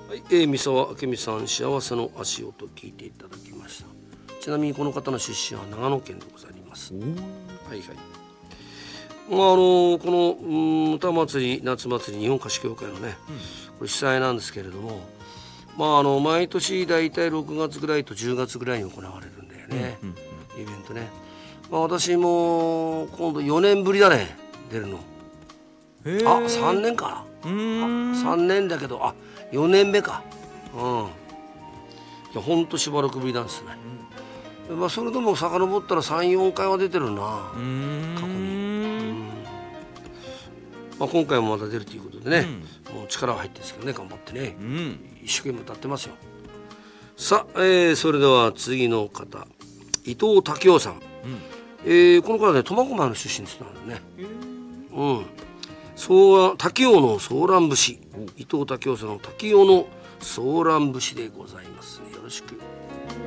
はい、三沢明美さん、幸せの足音聞いていただきました。ちなみにこの方の出身は長野県でございます。はいはい。この歌祭り夏祭り日本歌手協会のね、これ主催なんですけれども、毎年だいたい6月ぐらいと10月ぐらいに行われるんだよね、イベントね。私も今度4年ぶりだね、出るの。3年かな。3年だけど4年目か。いやほんとしばらくぶりなんですね。それでも遡ったら3、4回は出てるな、過去に。今回もまた出るということでね、もう力は入ってるんですけどね、頑張ってね、一生懸命歌ってますよ。さあ、それでは次の方、伊藤武雄さん。この方ね、苫小牧の出身ですね。滝尾のソーラン節、伊藤武雄さんの滝尾のソーラン節でございます。よろしく。